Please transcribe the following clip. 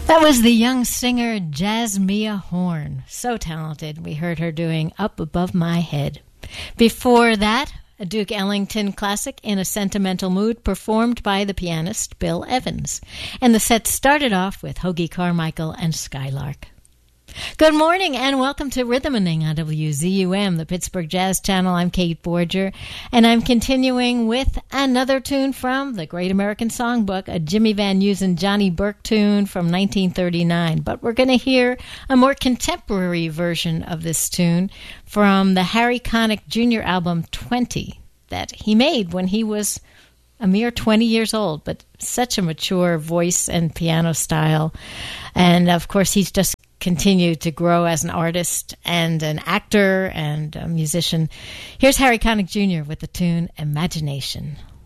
That was the young singer Jasmia Horn. So talented. We heard her doing Up Above My Head. Before that, a Duke Ellington classic, In a Sentimental Mood, performed by the pianist Bill Evans. And the set started off with Hoagy Carmichael and Skylark. Good morning and welcome to Rhythming on WZUM, the Pittsburgh Jazz Channel. I'm Kate Borger, and I'm continuing with another tune from the Great American Songbook, a Jimmy Van Heusen, Johnny Burke tune from 1939. But we're going to hear a more contemporary version of this tune from the Harry Connick Jr. album 20 that he made when he was a mere 20 years old, but such a mature voice and piano style. And of course, he's just continued to grow as an artist and an actor and a musician. Here's Harry Connick Jr. with the tune Imagination.